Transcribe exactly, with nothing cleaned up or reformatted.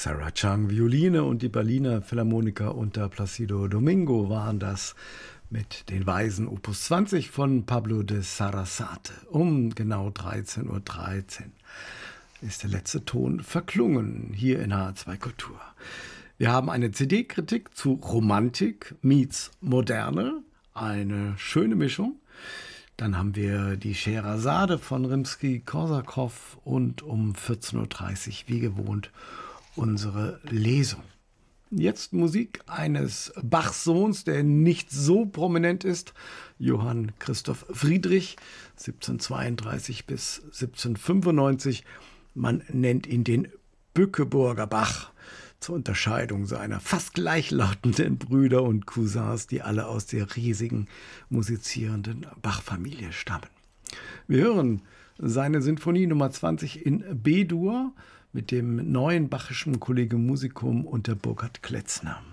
Sarah Chang Violine und die Berliner Philharmoniker unter Placido Domingo waren das mit den Weisen Opus zwanzig von Pablo de Sarasate. Um genau dreizehn Uhr dreizehn ist der letzte Ton verklungen hier in H zwei Kultur. Wir haben eine C D-Kritik zu Romantik meets Moderne, eine schöne Mischung. Dann haben wir die Scheherazade von Rimsky-Korsakow und um vierzehn Uhr dreißig wie gewohnt unsere Lesung. Jetzt Musik eines Bachs-Sohns, der nicht so prominent ist, Johann Christoph Friedrich, siebzehnhundertzweiunddreißig bis siebzehnhundertfünfundneunzig. Man nennt ihn den Bückeburger Bach, zur Unterscheidung seiner fast gleichlautenden Brüder und Cousins, die alle aus der riesigen musizierenden Bach-Familie stammen. Wir hören seine Sinfonie Nummer zwanzig in B-Dur mit dem neuen Bachischen Collegium Musicum unter Burkhard Kletzner.